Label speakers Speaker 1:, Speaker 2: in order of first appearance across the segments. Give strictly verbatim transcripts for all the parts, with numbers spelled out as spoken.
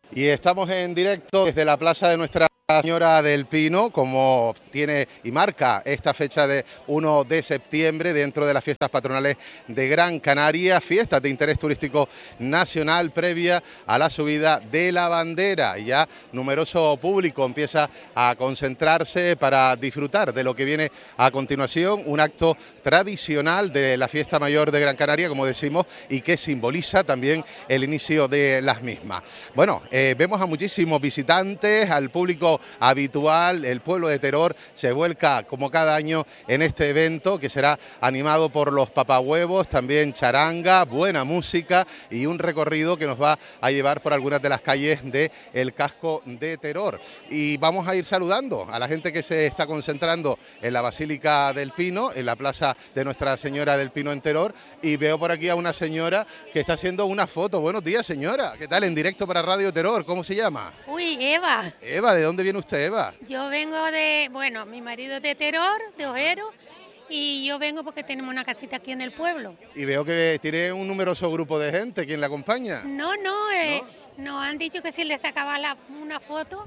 Speaker 1: Y estamos en directo desde la plaza de Nuestra Señora del Pino, como tiene y marca esta fecha de primero de septiembre dentro de las fiestas patronales de Gran Canaria, fiestas de interés turístico nacional previa a la subida de la bandera. Ya numeroso público empieza a concentrarse para disfrutar de lo que viene a continuación, un acto tradicional de la fiesta mayor de Gran Canaria, como decimos, y que simboliza también el inicio de las mismas. Bueno, eh, vemos a muchísimos visitantes, al público habitual. El pueblo de Teror se vuelca como cada año en este evento que será animado por los papahuevos, también charanga, buena música y un recorrido que nos va a llevar por algunas de las calles del casco de Teror. Y vamos a ir saludando a la gente que se está concentrando en la Basílica del Pino, en la plaza de Nuestra Señora del Pino en Teror, y veo por aquí a una señora que está haciendo una foto. Buenos días, señora. ¿Qué tal? En directo para Radio Teror. ¿Cómo se llama?
Speaker 2: Uy, Eva.
Speaker 1: Eva, ¿de dónde viene usted, Eva?
Speaker 2: Yo vengo de, bueno, mi marido es de Teror, de Ojero, y yo vengo porque tenemos una casita aquí en el pueblo.
Speaker 1: Y veo que tiene un numeroso grupo de gente. ¿Quién la acompaña?
Speaker 2: No, no, eh, ¿No? nos han dicho que si le sacaba la, una foto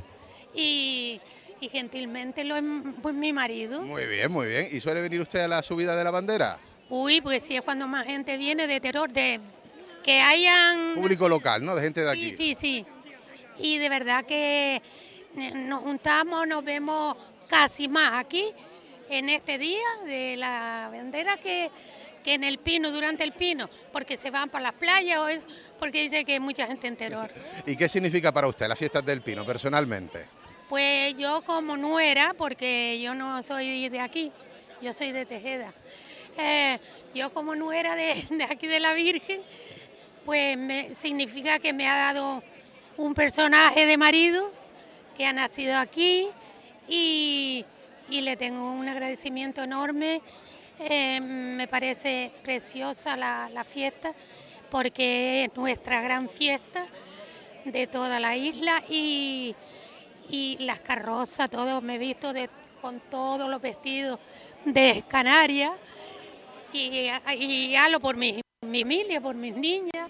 Speaker 2: y, y gentilmente lo es pues, mi marido.
Speaker 1: Muy bien, muy bien. ¿Y suele venir usted a la subida de la bandera?
Speaker 2: Uy, pues sí, es cuando más gente viene de Teror, de que hayan...
Speaker 1: Público local, ¿no? De gente de aquí.
Speaker 2: Sí, sí, sí. Y de verdad que nos juntamos, nos vemos casi más aquí en este día de la bandera que, que en el Pino, durante el Pino, porque se van para las playas o es porque dice que hay mucha gente en Teror.
Speaker 1: ¿Y qué significa para usted las fiestas del Pino, personalmente?
Speaker 2: Pues yo como nuera, porque yo no soy de aquí, yo soy de Tejeda, eh, yo como nuera de, de aquí de la Virgen, pues me, significa que me ha dado un personaje de marido que ha nacido aquí y, y le tengo un agradecimiento enorme. Eh, me parece preciosa la, la fiesta porque es nuestra gran fiesta de toda la isla y, y las carrozas, todo, me he visto de, con todos los vestidos de Canarias y, y hablo por mi, mi familia, por mis niñas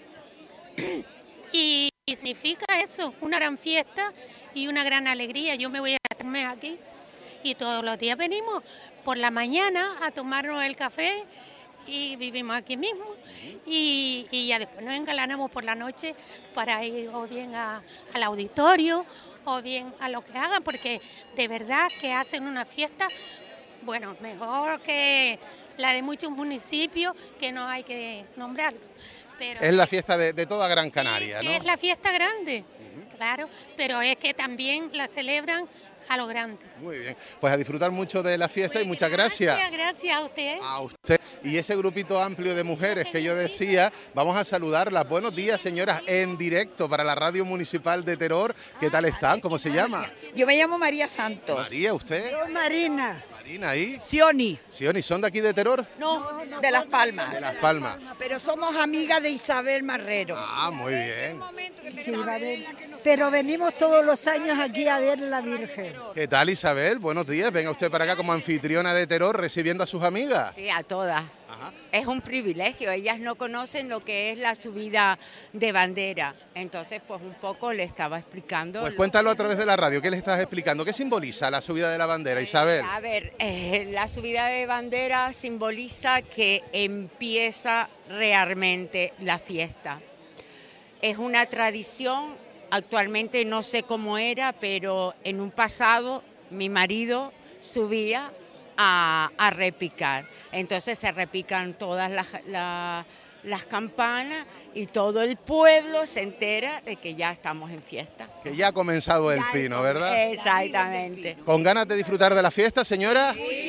Speaker 2: y Y significa eso, una gran fiesta y una gran alegría. Yo me voy a estarme aquí y todos los días venimos por la mañana a tomarnos el café y vivimos aquí mismo y, y ya después nos engalanamos por la noche para ir o bien a, al auditorio o bien a lo que hagan, porque de verdad que hacen una fiesta, bueno, mejor que la de muchos municipios que no hay que nombrarlo. Pero
Speaker 1: es la fiesta de, de toda Gran Canaria,
Speaker 2: es,
Speaker 1: ¿no?
Speaker 2: Es la fiesta grande, uh-huh. Claro, pero es que también la celebran a lo grande.
Speaker 1: Muy bien, pues a disfrutar mucho de la fiesta pues y muchas gracias.
Speaker 2: Gracias, gracias a usted.
Speaker 1: A usted. Y ese grupito amplio de mujeres que yo decía, vamos a saludarlas. Buenos días, señoras, en directo para la Radio Municipal de Teror. ¿Qué tal están? ¿Cómo se llama?
Speaker 3: Yo me llamo María Santos.
Speaker 1: María, ¿usted?
Speaker 4: Yo, Marina.
Speaker 1: Marina, ¿ahí?
Speaker 4: Sioni.
Speaker 1: Sioni, ¿son de aquí de Teror?
Speaker 3: No, de Las Palmas.
Speaker 1: De Las Palmas.
Speaker 4: Pero somos amigas de Isabel Marrero.
Speaker 1: Ah, muy bien.
Speaker 4: Sí, va a ver. Pero venimos todos los años aquí a ver la Virgen.
Speaker 1: ¿Qué tal, Isabel? Buenos días. Venga usted para acá como anfitriona de Teror, recibiendo a sus amigas.
Speaker 5: Sí, a todas. Ajá. Es un privilegio. Ellas no conocen lo que es la subida de bandera. Entonces, pues un poco le estaba explicando.
Speaker 1: Pues cuéntalo a través de la radio. ¿Qué le estás explicando? ¿Qué simboliza la subida de la bandera, Isabel?
Speaker 5: A ver, eh, la subida de bandera simboliza que empieza realmente la fiesta. Es una tradición. Actualmente no sé cómo era, pero en un pasado mi marido subía a, a repicar. Entonces se repican todas las, las, las campanas y todo el pueblo se entera de que ya estamos en fiesta.
Speaker 1: Que ya ha comenzado el
Speaker 5: ya
Speaker 1: Pino, ¿verdad?
Speaker 5: Exactamente.
Speaker 1: ¿Con ganas de disfrutar de la fiesta, señora?
Speaker 4: Sí.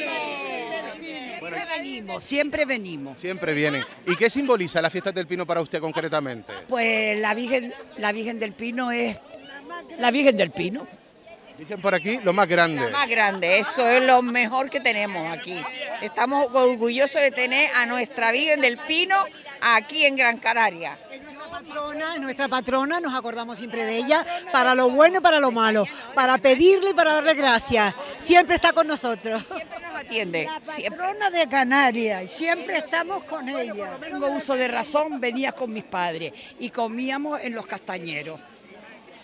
Speaker 4: Siempre venimos, siempre venimos.
Speaker 1: Siempre vienen. ¿Y qué simboliza la fiesta del Pino para usted concretamente?
Speaker 4: Pues la Virgen, la Virgen del Pino es la Virgen del Pino.
Speaker 1: Dicen por aquí lo más grande.
Speaker 3: Lo más grande, eso es lo mejor que tenemos aquí. Estamos orgullosos de tener a nuestra Virgen del Pino aquí en Gran Canaria.
Speaker 4: Patrona, nuestra patrona, nos acordamos siempre de ella, para lo bueno y para lo malo, para pedirle y para darle gracias. Siempre está con nosotros.
Speaker 3: Siempre nos atiende.
Speaker 4: La patrona de Canarias, siempre estamos con ella. Tengo uso de razón, venía con mis padres y comíamos en los castañeros.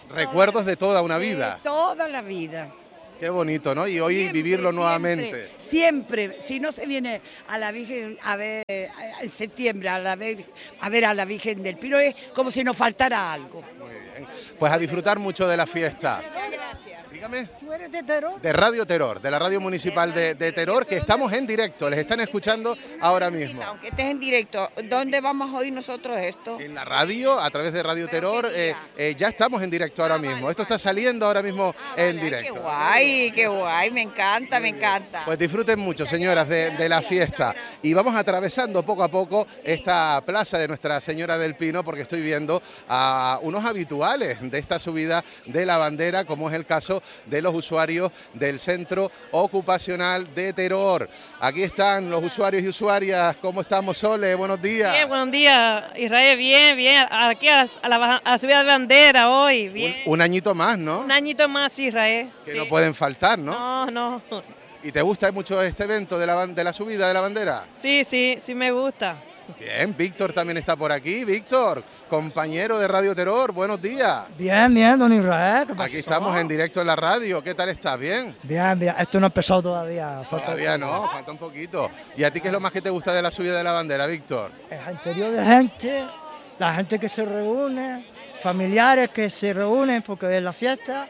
Speaker 1: Recuerdos de toda una vida.
Speaker 6: De toda la vida.
Speaker 1: Qué bonito, ¿no? Y hoy
Speaker 6: Siempre,
Speaker 1: vivirlo
Speaker 6: siempre,
Speaker 1: nuevamente.
Speaker 6: Siempre, si no se viene a la Virgen a ver en septiembre a, la, a ver a la Virgen del Pino, es como si nos faltara algo.
Speaker 1: Muy bien. Pues a disfrutar mucho de la fiesta. Dígame.
Speaker 4: ¿Tú eres de Teror?
Speaker 1: De Radio Teror, de la radio municipal de, de Teror, que estamos en directo, les están escuchando ahora mismo.
Speaker 3: Aunque estés en directo, ¿dónde vamos a oír nosotros esto?
Speaker 1: En la radio, a través de Radio Teror, eh, eh, ya estamos en directo ahora mismo. Esto está saliendo ahora mismo en directo.
Speaker 3: Qué guay, qué guay, me encanta, me encanta.
Speaker 1: Pues disfruten mucho, señoras, de, de la fiesta. Y vamos atravesando poco a poco esta plaza de Nuestra Señora del Pino, porque estoy viendo a unos habituales de esta subida de la bandera, como es el caso de los usuarios del Centro Ocupacional de Teror. Aquí están los usuarios y usuarias. ¿Cómo estamos, Sole? Buenos días.
Speaker 7: Bien, buenos días, Israel, bien, bien. Aquí a la, a la, a la subida de bandera hoy, bien.
Speaker 1: Un, un añito más, ¿no?
Speaker 7: Un añito más, Israel.
Speaker 1: Que
Speaker 7: sí.
Speaker 1: no pueden faltar, ¿no?
Speaker 7: No, no.
Speaker 1: ¿Y te gusta mucho este evento de la, de la subida de la bandera?
Speaker 7: Sí, sí, sí me gusta.
Speaker 1: Bien, Víctor también está por aquí. Víctor, compañero de Radio Teror, buenos días.
Speaker 8: Bien, bien, don Israel. ¿Qué pasó?
Speaker 1: Aquí estamos en directo en la radio. ¿Qué tal estás? ¿Bien?
Speaker 8: Bien, bien. Esto no ha empezado todavía. Falta
Speaker 1: Todavía no, falta un poquito. ¿Y a ti qué es lo más que te gusta de la subida de la bandera, Víctor?
Speaker 8: El interior de gente, la gente que se reúne, familiares que se reúnen porque es la fiesta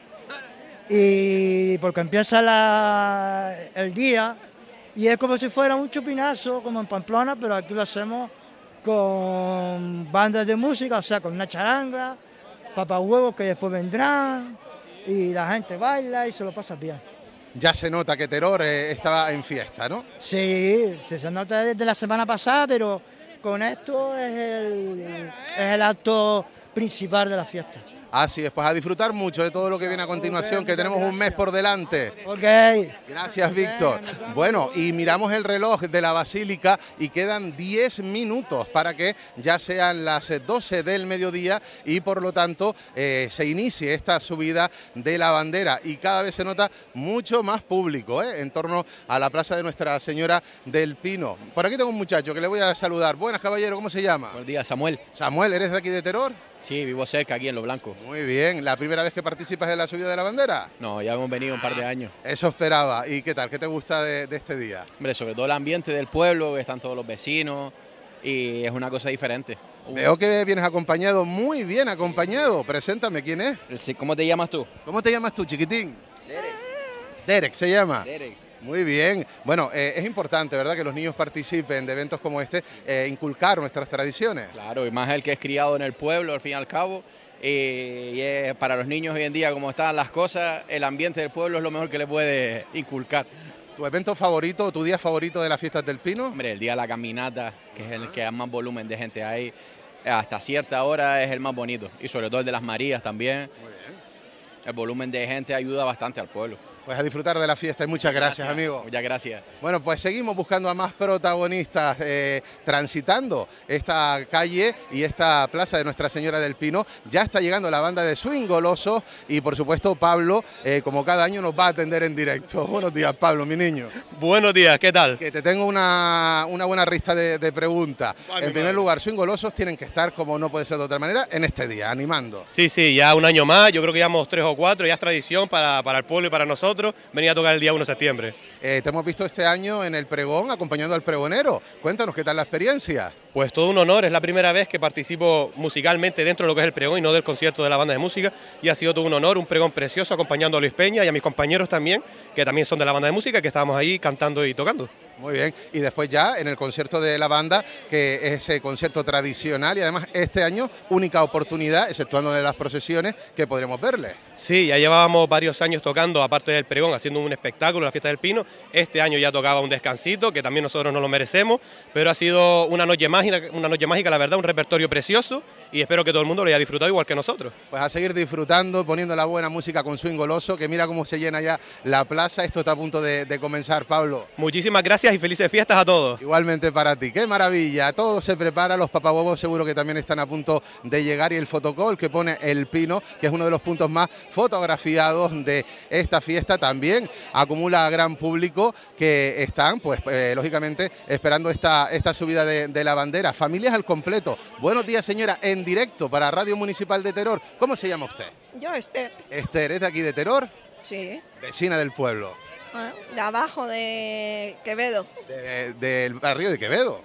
Speaker 8: y porque empieza la, el día. Y es como si fuera un chupinazo, como en Pamplona, pero aquí lo hacemos con bandas de música, o sea, con una charanga, papahuevos que después vendrán, y la gente baila y se lo pasa bien.
Speaker 1: Ya se nota que Teror eh, estaba en fiesta, ¿no?
Speaker 8: Sí, se nota desde la semana pasada, pero con esto es el, es el acto principal de la fiesta.
Speaker 1: Así es, pues a disfrutar mucho de todo lo que viene a continuación, okay, que tenemos gracias. Un mes por delante.
Speaker 8: Ok.
Speaker 1: Gracias, Víctor. Bueno, y miramos el reloj de la Basílica y quedan diez minutos para que ya sean las doce del mediodía y por lo tanto eh, se inicie esta subida de la bandera y cada vez se nota mucho más público ¿eh? en torno a la plaza de Nuestra Señora del Pino. Por aquí tengo un muchacho que le voy a saludar. Buenas, caballero, ¿cómo se llama?
Speaker 9: Buenos días, Samuel.
Speaker 1: Samuel, ¿eres de aquí de Teror?
Speaker 9: Sí, vivo cerca, aquí en Lo Blanco.
Speaker 1: Muy bien. ¿La primera vez que participas en la subida de la bandera?
Speaker 9: No, ya hemos venido un par de años.
Speaker 1: Eso esperaba. ¿Y qué tal? ¿Qué te gusta de, de este día?
Speaker 9: Hombre, sobre todo el ambiente del pueblo, que están todos los vecinos y es una cosa diferente.
Speaker 1: Veo que vienes acompañado, muy bien acompañado. Preséntame, ¿quién es?
Speaker 9: ¿Cómo te llamas tú?
Speaker 1: ¿Cómo te llamas tú, chiquitín? Derek. Derek se llama.
Speaker 9: Derek.
Speaker 1: Muy bien. Bueno, eh, es importante, ¿verdad?, que los niños participen de eventos como este, eh, inculcar nuestras tradiciones.
Speaker 9: Claro, y más el que es criado en el pueblo, al fin y al cabo. Eh, y es, para los niños hoy en día, como están las cosas, el ambiente del pueblo es lo mejor que le puede inculcar.
Speaker 1: ¿Tu evento favorito, tu día favorito de las fiestas del Pino?
Speaker 9: Hombre, el día de la caminata, que es el que más volumen de gente hay, hasta cierta hora es el más bonito. Y sobre todo el de las Marías también.
Speaker 1: Muy bien.
Speaker 9: El volumen de gente ayuda bastante al pueblo.
Speaker 1: Pues a disfrutar de la fiesta y muchas gracias,
Speaker 9: gracias
Speaker 1: amigo.
Speaker 9: Muchas gracias.
Speaker 1: Bueno, pues seguimos buscando a más protagonistas eh, transitando esta calle y esta plaza de Nuestra Señora del Pino. Ya está llegando la banda de Swing Golosos y por supuesto Pablo, eh, como cada año, nos va a atender en directo. Buenos días, Pablo, mi niño.
Speaker 10: Buenos días, ¿qué tal?
Speaker 1: Que te tengo una, una buena lista de, de preguntas.
Speaker 10: Vale,
Speaker 1: en primer
Speaker 10: vale.
Speaker 1: lugar, Swing Golosos tienen que estar, como no puede ser de otra manera, en este día, animando.
Speaker 10: Sí, sí, ya un año más, yo creo que llevamos tres o cuatro, ya es tradición para, para el pueblo y para nosotros venir a tocar el día uno de septiembre.
Speaker 1: Eh, te hemos visto este año en el pregón, acompañando al pregonero. Cuéntanos, ¿qué tal la experiencia?
Speaker 10: Pues todo un honor, es la primera vez que participo musicalmente dentro de lo que es el pregón y no del concierto de la banda de música, y ha sido todo un honor, un pregón precioso acompañando a Luis Peña y a mis compañeros también, que también son de la banda de música, que estábamos ahí cantando y tocando.
Speaker 1: Muy bien, y después ya en el concierto de la banda, que es ese concierto tradicional y además este año única oportunidad, exceptuando de las procesiones, que podremos verle.
Speaker 10: Sí, ya llevábamos varios años tocando, aparte del pregón, haciendo un espectáculo, la Fiesta del Pino. Este año ya tocaba un descansito, que también nosotros nos lo merecemos, pero ha sido una noche mágica, una noche mágica, la verdad, un repertorio precioso, y espero que todo el mundo lo haya disfrutado igual que nosotros.
Speaker 1: Pues a seguir disfrutando, poniendo la buena música con Swing Goloso, que mira cómo se llena ya la plaza. Esto está a punto de, de comenzar, Pablo.
Speaker 10: Muchísimas gracias y felices fiestas a todos.
Speaker 1: Igualmente para ti, qué maravilla, todo se prepara, los papahuevos seguro que también están a punto de llegar y el fotocall que pone El Pino, que es uno de los puntos más fotografiados de esta fiesta, también acumula gran público que están, pues eh, lógicamente, esperando esta, esta subida de, de la bandera. Familias al completo. Buenos días, señora, en en directo para Radio Municipal de Teror. ¿Cómo se llama usted?
Speaker 11: Yo, Esther.
Speaker 1: Esther, ¿es de aquí de Teror?
Speaker 11: Sí.
Speaker 1: Vecina del pueblo.
Speaker 11: De abajo de Quevedo.
Speaker 1: De, del barrio de Quevedo.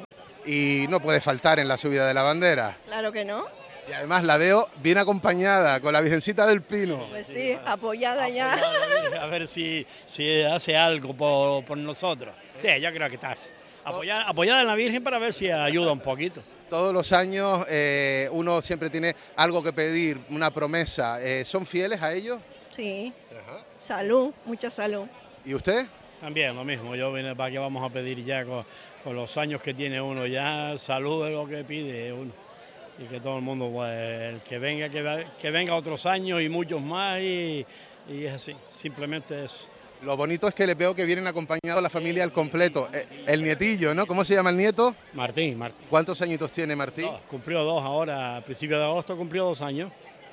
Speaker 1: Y no puede faltar en la subida de la bandera.
Speaker 11: Claro que no.
Speaker 1: Y además la veo bien acompañada con la Virgencita del Pino.
Speaker 11: Pues sí, apoyada ya.
Speaker 12: A ver si, si hace algo por, por nosotros. Sí, yo creo que está. Apoyada, apoyada en la Virgen para ver si ayuda un poquito.
Speaker 1: Todos los años eh, uno siempre tiene algo que pedir, una promesa. Eh, ¿Son fieles a ello?
Speaker 11: Sí. Ajá. Salud, mucha salud.
Speaker 1: ¿Y usted?
Speaker 12: También lo mismo. Yo vine para que vamos a pedir ya con, con los años que tiene uno ya. Salud es lo que pide uno. Y que todo el mundo, pues, el que venga, que, que venga otros años y muchos más. Y, y es así, simplemente eso.
Speaker 1: Lo bonito es que les veo que vienen acompañados la familia al completo. El nietillo, ¿no? ¿Cómo se llama el nieto?
Speaker 12: Martín, Martín.
Speaker 1: ¿Cuántos añitos tiene Martín?
Speaker 12: Dos, cumplió dos ahora, a principios de agosto cumplió dos años.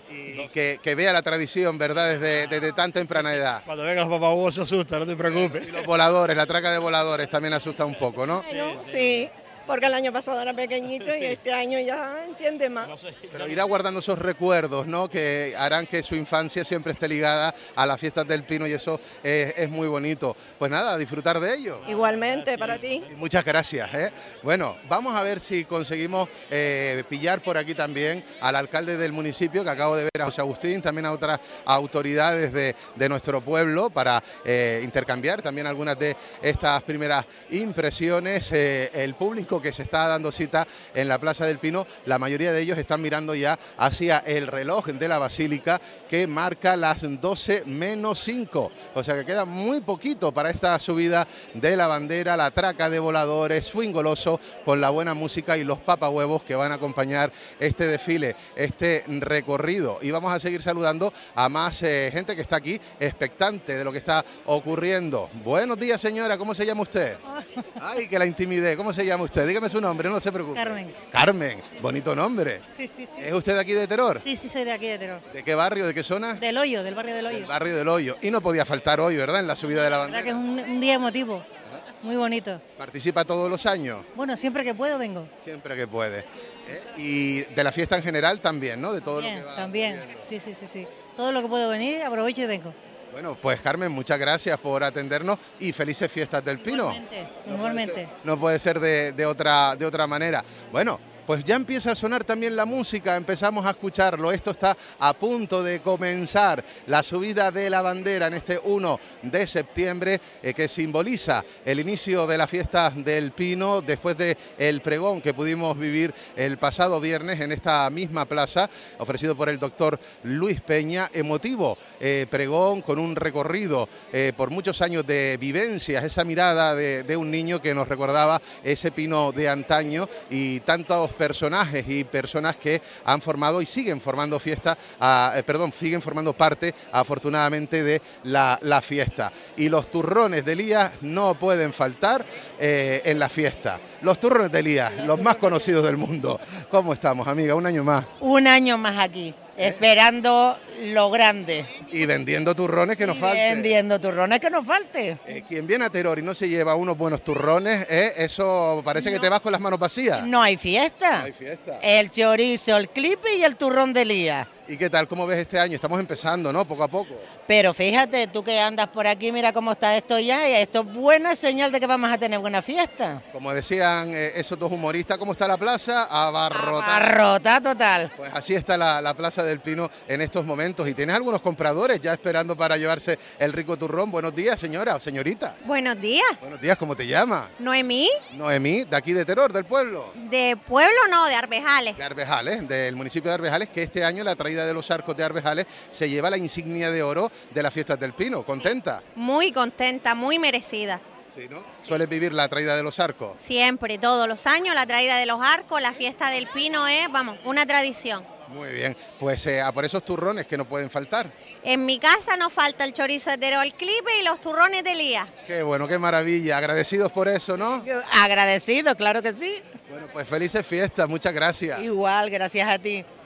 Speaker 1: Y que, que vea la tradición, ¿verdad? Desde, desde tan temprana edad.
Speaker 12: Cuando vengan los papás se asusta, no te preocupes.
Speaker 1: Y los voladores, la traca de voladores también asusta un poco, ¿no?
Speaker 11: Bueno, sí, sí. Porque el año pasado era pequeñito y este año ya entiende más.
Speaker 1: Pero irá guardando esos recuerdos, ¿no? Que harán que su infancia siempre esté ligada a las fiestas del Pino y eso es, es muy bonito. Pues nada, a disfrutar de ello.
Speaker 11: Igualmente, para ti.
Speaker 1: Y muchas gracias, ¿eh? Bueno, vamos a ver si conseguimos eh, pillar por aquí también al alcalde del municipio, que acabo de ver a José Agustín, también a otras autoridades de, de nuestro pueblo, para eh, intercambiar también algunas de estas primeras impresiones. Eh, el público que se está dando cita en la Plaza del Pino, la mayoría de ellos están mirando ya hacia el reloj de la Basílica que marca las doce menos cinco, o sea que queda muy poquito para esta subida de la bandera, la traca de voladores, swing goloso con la buena música y los papahuevos que van a acompañar este desfile, este recorrido. Y vamos a seguir saludando a más eh, gente que está aquí expectante de lo que está ocurriendo. Buenos días, señora, ¿cómo se llama usted? Ay, que la intimidé, ¿cómo se llama usted? Dígame su nombre, no se preocupe.
Speaker 13: Carmen.
Speaker 1: Carmen, bonito nombre.
Speaker 13: Sí, sí, sí.
Speaker 1: ¿Es usted de aquí de Teror?
Speaker 13: Sí, sí, soy de aquí de Teror.
Speaker 1: ¿De qué barrio, de qué zona?
Speaker 13: Del Hoyo, del barrio del Hoyo.
Speaker 1: Del barrio del Hoyo. Y no podía faltar hoy, ¿verdad? En la subida de la
Speaker 13: La
Speaker 1: bandera.
Speaker 13: verdad que es un, un día emotivo, muy bonito.
Speaker 1: ¿Participa todos los años?
Speaker 13: Bueno, siempre que puedo vengo.
Speaker 1: Siempre que puede. ¿Eh? Y de la fiesta en general también, ¿no? De todo
Speaker 13: También,
Speaker 1: lo que va
Speaker 13: también.
Speaker 1: ocurriendo.
Speaker 13: Sí, sí, sí, sí. Todo lo que puedo venir, aprovecho y vengo.
Speaker 1: Bueno, pues Carmen, muchas gracias por atendernos y felices fiestas del Pino.
Speaker 13: Igualmente, igualmente.
Speaker 1: No puede ser de, de, otra, de otra manera. Bueno, pues ya empieza a sonar también la música, empezamos a escucharlo. Esto está a punto de comenzar, la subida de la bandera en este uno de septiembre, eh, que simboliza el inicio de la fiesta del Pino, después del pregón que pudimos vivir el pasado viernes en esta misma plaza, ofrecido por el doctor Luis Peña. Emotivo eh, pregón con un recorrido eh, por muchos años de vivencias, esa mirada de, de un niño que nos recordaba ese Pino de antaño y tantos personajes y personas que han formado y siguen formando fiesta, uh, eh, perdón, siguen formando parte afortunadamente de la, la fiesta. Y los turrones de Elías no pueden faltar eh, en la fiesta. Los turrones de Elías, los más conocidos del mundo. ¿Cómo estamos, amiga? Un año más.
Speaker 14: Un año más aquí, esperando lo grande.
Speaker 1: Y vendiendo turrones que nos falte.
Speaker 14: Vendiendo turrones que nos falte.
Speaker 1: Eh, quien viene a Teror y no se lleva unos buenos turrones, eh, eso parece no. que te vas con las manos vacías.
Speaker 14: No hay fiesta.
Speaker 1: No hay fiesta.
Speaker 14: El chorizo, el clipe y el turrón de Elías.
Speaker 1: ¿Y qué tal? ¿Cómo ves este año? Estamos empezando, ¿no? Poco a poco.
Speaker 14: Pero fíjate, tú que andas por aquí, mira cómo está esto ya, y esto es buena señal de que vamos a tener buena fiesta.
Speaker 1: Como decían eh, esos dos humoristas, ¿cómo está la plaza? Abarrotada.
Speaker 14: Abarrotada total.
Speaker 1: Pues así está la, la Plaza del Pino en estos momentos. Y tienes algunos compradores ya esperando para llevarse el rico turrón. Buenos días, señora o señorita.
Speaker 15: Buenos días.
Speaker 1: Buenos días, ¿cómo te llamas?
Speaker 15: Noemí.
Speaker 1: Noemí, de aquí de Teror, del pueblo.
Speaker 15: De pueblo no, de Arbejales.
Speaker 1: De Arbejales, del municipio de Arbejales, que este año la traída de los arcos de Arbejales se lleva la insignia de oro de las fiestas del Pino. ¿Contenta?
Speaker 15: Muy contenta, muy merecida.
Speaker 1: Sí, ¿no? ¿Sueles vivir la traída de los arcos?
Speaker 15: Siempre, todos los años, la traída de los arcos, la fiesta del Pino es, vamos, una tradición.
Speaker 1: Muy bien, pues eh, a por esos turrones que no pueden faltar.
Speaker 15: En mi casa nos falta el chorizo de Teror, el clipe y los turrones de Elías.
Speaker 1: Qué bueno, qué maravilla, agradecidos por eso, ¿no?
Speaker 14: Agradecido, claro que sí.
Speaker 1: Bueno, pues felices fiestas, muchas gracias.
Speaker 14: Igual, gracias a ti.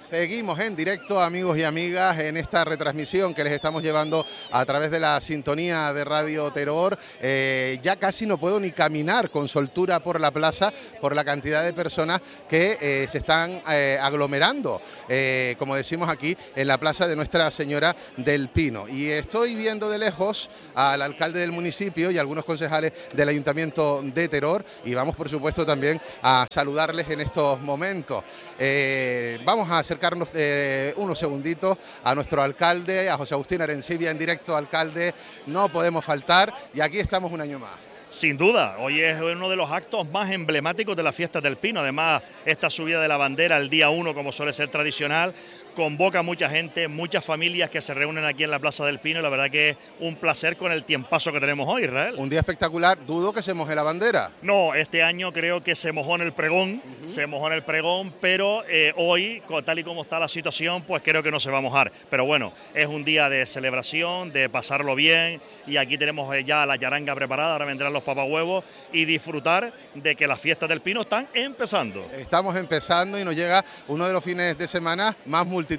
Speaker 1: Seguimos en directo, amigos y amigas, en esta retransmisión que les estamos llevando a través de la sintonía de Radio Terror. Eh, ya casi no puedo ni caminar con soltura por la plaza por la cantidad de personas que eh, se están eh, aglomerando, eh, como decimos aquí, en la plaza de Nuestra Señora del Pino. Y estoy viendo de lejos al alcalde del municipio y algunos concejales del Ayuntamiento de Terror, y vamos por supuesto también a saludarles en estos momentos. Eh, vamos a hacer acercarnos eh, unos segunditos a nuestro alcalde, a José Agustín Arencibia, en directo. Alcalde, no podemos faltar y aquí estamos un año más.
Speaker 16: Sin duda, hoy es uno de los actos más emblemáticos de las fiestas del Pino. Además, esta subida de la bandera el día uno, como suele ser tradicional, convoca a mucha gente, muchas familias que se reúnen aquí en la Plaza del Pino, y la verdad que es un placer con el tiempazo que tenemos hoy, Israel.
Speaker 1: Un día espectacular, dudo que se moje la bandera.
Speaker 16: No, este año creo que se mojó en el pregón, uh-huh. se mojó en el pregón, pero eh, hoy, tal y como está la situación, pues creo que no se va a mojar. Pero bueno, es un día de celebración, de pasarlo bien, y aquí tenemos ya la yaranga preparada, ahora vendrán los papahuevos, y disfrutar de que las fiestas del Pino están empezando.
Speaker 1: Estamos empezando y nos llega uno de los fines de semana más multitudinarios.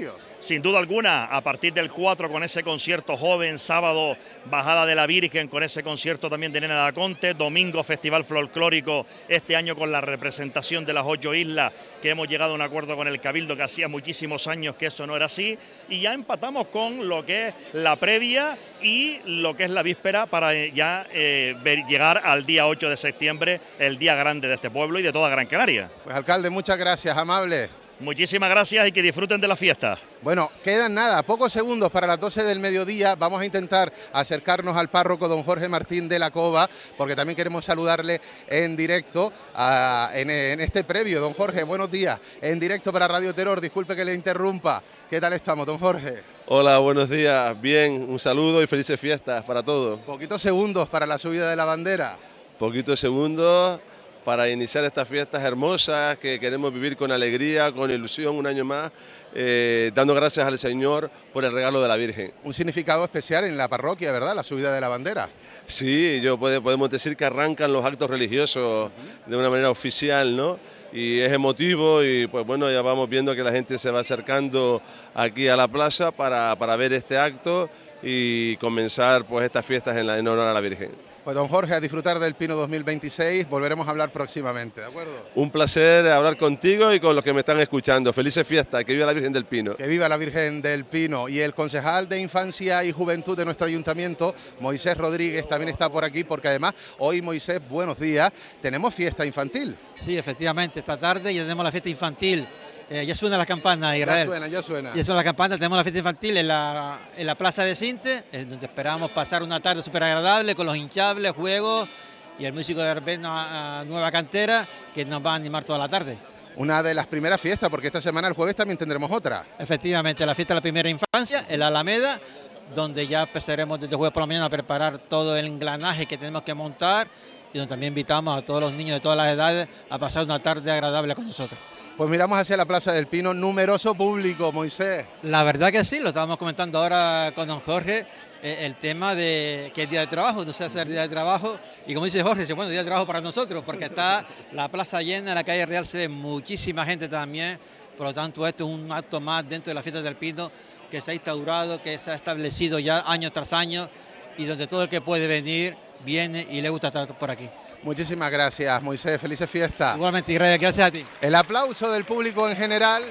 Speaker 16: Sin duda alguna, a partir del cuatro con ese concierto joven, sábado Bajada de la Virgen con ese concierto también de Nena da Conte, domingo Festival Folclórico, este año con la representación de las ocho islas, que hemos llegado a un acuerdo con el Cabildo, que hacía muchísimos años que eso no era así, y ya empatamos con lo que es la previa y lo que es la víspera para ya eh, ver, llegar al día ocho de septiembre, el día grande de este pueblo y de toda Gran Canaria.
Speaker 1: Pues alcalde, muchas gracias, amable.
Speaker 16: Muchísimas gracias y que disfruten de la fiesta.
Speaker 1: Bueno, quedan nada, pocos segundos para las doce del mediodía. Vamos a intentar acercarnos al párroco don Jorge Martín de la Cova, porque también queremos saludarle en directo a, en, en este previo. Don Jorge, buenos días, en directo para Radio Terror. Disculpe que le interrumpa. ¿Qué tal estamos, don Jorge?
Speaker 17: Hola, buenos días. Bien, un saludo y felices fiestas para todos.
Speaker 1: Poquitos segundos para la subida de la bandera.
Speaker 17: Poquitos segundos para iniciar estas fiestas hermosas que queremos vivir con alegría, con ilusión un año más, eh, dando gracias al Señor por el regalo de la Virgen.
Speaker 1: Un significado especial en la parroquia, ¿verdad?, la subida de la bandera.
Speaker 17: Sí, yo puede, podemos decir que arrancan los actos religiosos de una manera oficial, ¿no? Y es emotivo y pues bueno, ya vamos viendo que la gente se va acercando aquí a la plaza para, para ver este acto y comenzar pues estas fiestas en, la, en honor a la Virgen.
Speaker 1: Pues don Jorge, a disfrutar del Pino dos mil veintiséis, volveremos a hablar próximamente, ¿de acuerdo?
Speaker 17: Un placer hablar contigo y con los que me están escuchando. Felices fiestas, que viva la Virgen del Pino.
Speaker 1: Que viva la Virgen del Pino. Y el concejal de Infancia y Juventud de nuestro ayuntamiento, Moisés Rodríguez, también está por aquí, porque además hoy, Moisés, buenos días, tenemos fiesta infantil.
Speaker 18: Sí, efectivamente, esta tarde ya tenemos la fiesta infantil. Eh, ya suena la campana, Israel.
Speaker 1: Ya suena, ya suena.
Speaker 18: Ya suena la campana, tenemos la fiesta infantil en la, en la Plaza de Sinte, en donde esperamos pasar una tarde súper agradable con los hinchables, juegos y el músico de repente una nueva cantera que nos va a animar toda la tarde.
Speaker 1: Una de las primeras fiestas, porque esta semana, el jueves, también tendremos otra.
Speaker 18: Efectivamente, la fiesta de la primera infancia, en la Alameda, donde ya empezaremos desde jueves por la mañana a preparar todo el engranaje que tenemos que montar y donde también invitamos a todos los niños de todas las edades a pasar una tarde agradable con nosotros.
Speaker 1: Pues miramos hacia la Plaza del Pino, numeroso público, Moisés.
Speaker 18: La verdad que sí, lo estábamos comentando ahora con don Jorge, eh, el tema de que es día de trabajo, no se hace el día de trabajo, y como dice Jorge, bueno, día de trabajo para nosotros, porque está la plaza llena, en la calle Real se ve muchísima gente también, por lo tanto esto es un acto más dentro de la fiesta del Pino, que se ha instaurado, que se ha establecido ya año tras año, y donde todo el que puede venir, viene y le gusta estar por aquí.
Speaker 1: Muchísimas gracias, Moisés. Felices fiestas.
Speaker 18: Igualmente, gracias a ti.
Speaker 1: El aplauso del público en general,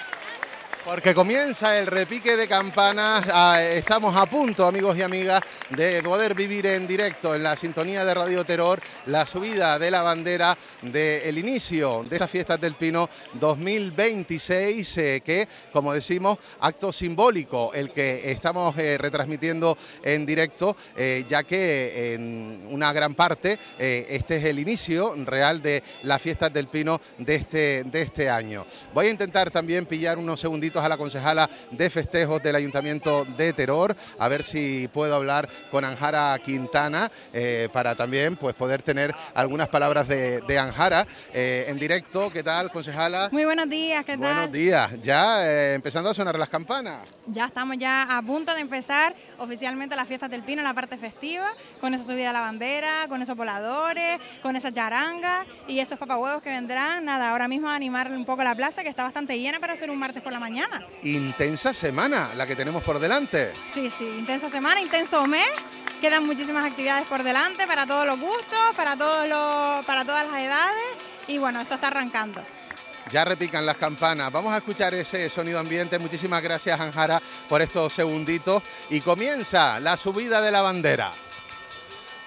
Speaker 1: porque comienza el repique de campanas. Estamos a punto, amigos y amigas, de poder vivir en directo en la sintonía de Radio Terror la subida de la bandera del inicio de estas fiestas del Pino dos mil veintiséis, eh, que, como decimos, acto simbólico el que estamos eh, retransmitiendo en directo, eh, ya que en una gran parte eh, este es el inicio real de las fiestas del Pino de este, de este año. Voy a intentar también pillar unos segunditos segunditos a la concejala de festejos del Ayuntamiento de Teror, a ver si puedo hablar con Anjara Quintana eh, para también pues poder tener algunas palabras de, de Anjara eh, en directo. ¿Qué tal, concejala?
Speaker 19: Muy buenos días, ¿qué tal?
Speaker 1: Buenos días, ya eh, empezando a sonar las campanas.
Speaker 19: Ya estamos ya a punto de empezar oficialmente las fiestas del Pino, la parte festiva, con esa subida a la bandera, con esos voladores, con esas charangas y esos papahuevos que vendrán. Nada, ahora mismo a animar un poco la plaza, que está bastante llena para hacer un martes por la mañana.
Speaker 1: Intensa semana la que tenemos por delante.
Speaker 19: Sí, sí, intensa semana, intenso mes. Quedan muchísimas actividades por delante para todos los gustos, para, todos los, para todas las edades y bueno, esto está arrancando.
Speaker 1: Ya repican las campanas. Vamos a escuchar ese sonido ambiente. Muchísimas gracias, Anjara, por estos segunditos. Y comienza la subida de la bandera.